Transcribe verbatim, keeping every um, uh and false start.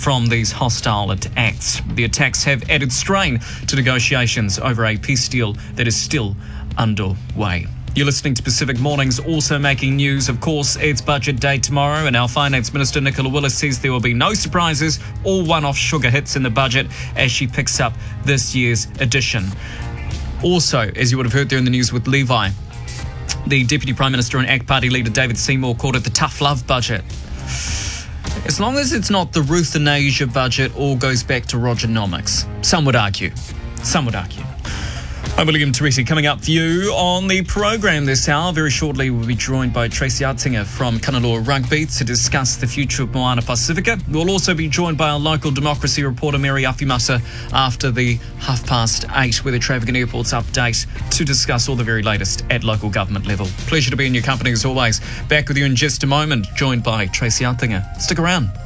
from these hostile attacks. The attacks have added strain to negotiations over a peace deal that is still underway. You're listening to Pacific Mornings. Also making news, of course, it's budget day tomorrow, and our Finance Minister Nicola Willis says there will be no surprises or one-off sugar hits in the budget as she picks up this year's edition. Also, as you would have heard there in the news with Levi, the Deputy Prime Minister and A C T Party leader David Seymour called it the tough love budget. As long as it's not the euthanasia budget, all goes back to Rogernomics. Some would argue. Some would argue. I'm William Teresi. Coming up for you on the program this hour. Very shortly, we'll be joined by Tracy Artinger from Kanaloa Rugby to discuss the future of Moana Pacifica. We'll also be joined by our local democracy reporter, Mary Afimasa, after the half past eight with a traffic and airports update to discuss all the very latest at local government level. Pleasure to be in your company as always. Back with you in just a moment, joined by Tracy Artinger. Stick around.